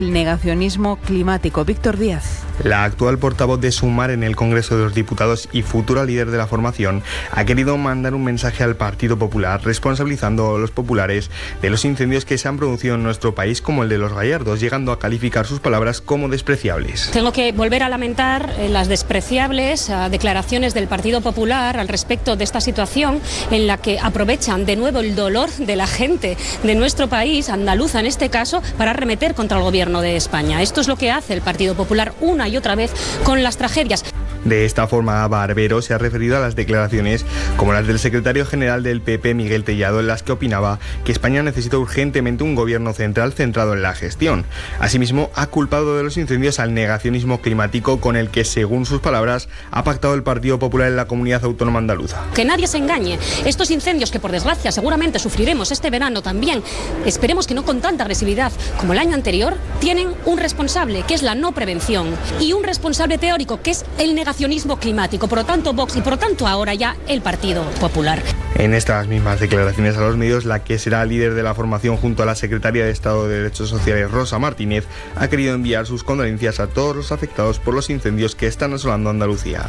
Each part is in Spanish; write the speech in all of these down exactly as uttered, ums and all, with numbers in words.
el negacionismo climático. Víctor Díaz. La actual portavoz de Sumar en el Congreso de los Diputados y futura líder de la formación ha querido mandar un mensaje al Partido Popular responsabilizando a los populares de los incendios que se han producido en nuestro país, como el de Los Gallardos, llegando a calificar sus palabras como despreciables. Tengo que volver a lamentar las despreciables uh, declaraciones del Partido Popular al respecto de esta situación en la que aprovechan de nuevo el dolor de la gente de nuestro país, andaluza en este caso, para arremeter contra el Gobierno de España. Esto es lo que hace el Partido Popular una y otra vez con las tragedias. De esta forma, Barbero se ha referido a las declaraciones como las del secretario general del P P, Miguel Tellado, en las que opinaba que España necesita urgentemente un gobierno central centrado en la gestión. Asimismo, ha culpado de los incendios al negacionismo climático con el que, según sus palabras, ha pactado el Partido Popular en la comunidad autónoma andaluza. Que nadie se engañe. Estos incendios que, por desgracia, seguramente sufriremos este verano también, esperemos que no con tanta agresividad como el año anterior, tienen un responsable, que es la no prevención, y un responsable teórico, que es el negacionismo climático, por lo tanto Vox y por lo tanto ahora ya el Partido Popular. En estas mismas declaraciones a los medios, la que será líder de la formación junto a la secretaria de Estado de Derechos Sociales, Rosa Martínez, ha querido enviar sus condolencias a todos los afectados por los incendios que están asolando Andalucía.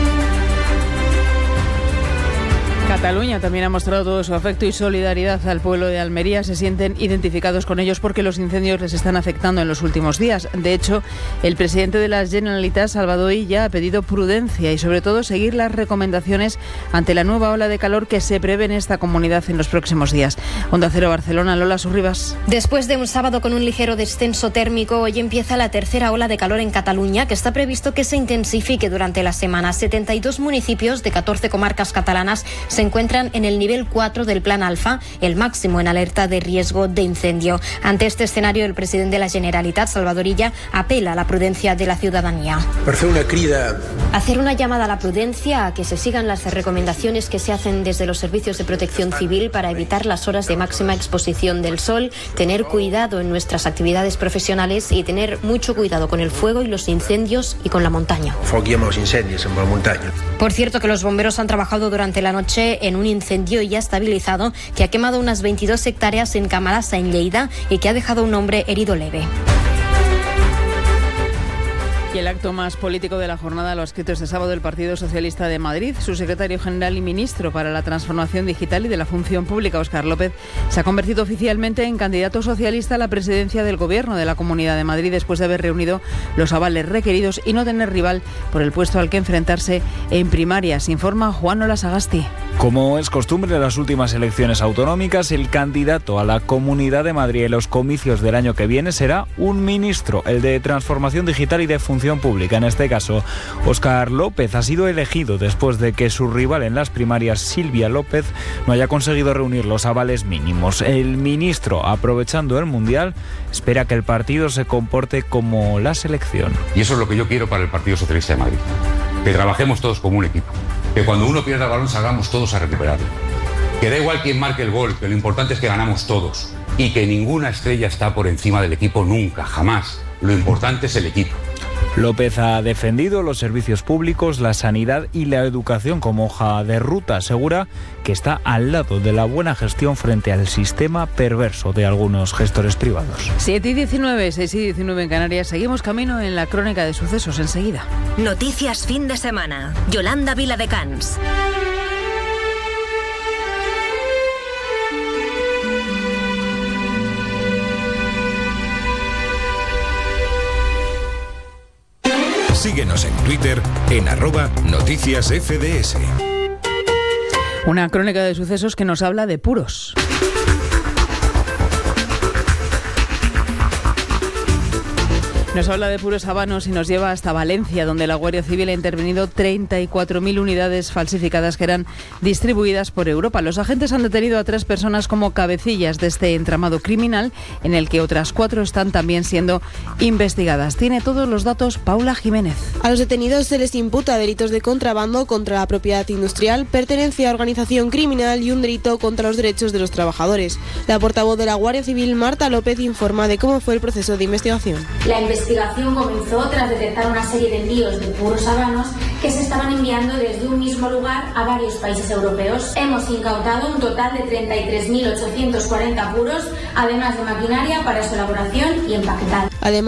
Cataluña también ha mostrado todo su afecto y solidaridad al pueblo de Almería. Se sienten identificados con ellos porque los incendios les están afectando en los últimos días. De hecho, el presidente de la Generalitat, Salvador Illa, ha pedido prudencia y sobre todo seguir las recomendaciones ante la nueva ola de calor que se prevé en esta comunidad en los próximos días. Onda Cero Barcelona, Lola Surribas. Después de un sábado con un ligero descenso térmico, hoy empieza la tercera ola de calor en Cataluña, que está previsto que se intensifique durante la semana. setenta y dos municipios de catorce comarcas catalanas se encuentran en el nivel cuatro del Plan Alfa, el máximo en alerta de riesgo de incendio. Ante este escenario, el presidente de la Generalitat, Salvador Illa, apela a la prudencia de la ciudadanía. Hacer una crida. Hacer una llamada a la prudencia, a que se sigan las recomendaciones que se hacen desde los servicios de protección civil para evitar las horas de máxima exposición del sol, tener cuidado en nuestras actividades profesionales y tener mucho cuidado con el fuego y los incendios y con la montaña. Foguiem los incendios en la montaña. Por cierto, que los bomberos han trabajado durante la noche en un incendio ya estabilizado que ha quemado unas veintidós hectáreas en Camarasa, en Lleida, y que ha dejado a un hombre herido leve. Y el acto más político de la jornada lo ha escrito este sábado el Partido Socialista de Madrid. Su secretario general y ministro para la Transformación Digital y de la Función Pública, Óscar López, se ha convertido oficialmente en candidato socialista a la presidencia del Gobierno de la Comunidad de Madrid después de haber reunido los avales requeridos y no tener rival por el puesto al que enfrentarse en primarias, informa Juan Ola Sagasti. Como es costumbre en las últimas elecciones autonómicas, el candidato a la Comunidad de Madrid en los comicios del año que viene será un ministro, el de Transformación Digital y de Función Pública. En este caso, Óscar López ha sido elegido después de que su rival en las primarias, Silvia López, no haya conseguido reunir los avales mínimos. El ministro, aprovechando el Mundial, espera que el partido se comporte como la selección. Y eso es lo que yo quiero para el Partido Socialista de Madrid. Que trabajemos todos como un equipo. Que cuando uno pierda el balón salgamos todos a recuperarlo. Que da igual quién marque el gol, que lo importante es que ganamos todos. Y que ninguna estrella está por encima del equipo nunca, jamás. Lo importante es el equipo. López ha defendido los servicios públicos, la sanidad y la educación como hoja de ruta. Asegura que está al lado de la buena gestión frente al sistema perverso de algunos gestores privados. siete y diecinueve, seis y diecinueve en Canarias. Seguimos camino en la crónica de sucesos enseguida. Noticias fin de semana. Yolanda Viladecans. Síguenos en Twitter en arroba noticias F D S. Una crónica de sucesos que nos habla de puros. Nos habla de puros habanos y nos lleva hasta Valencia, donde la Guardia Civil ha intervenido treinta y cuatro mil unidades falsificadas que eran distribuidas por Europa. Los agentes han detenido a tres personas como cabecillas de este entramado criminal, en el que otras cuatro están también siendo investigadas. Tiene todos los datos Paula Jiménez. A los detenidos se les imputa delitos de contrabando contra la propiedad industrial, pertenencia a organización criminal y un delito contra los derechos de los trabajadores. La portavoz de la Guardia Civil, Marta López, informa de cómo fue el proceso de investigación. La investigación investigación comenzó tras detectar una serie de envíos de puros habanos que se estaban enviando desde un mismo lugar a varios países europeos. Hemos incautado un total de treinta y tres mil ochocientos cuarenta puros, además de maquinaria para su elaboración y empaquetado. Además,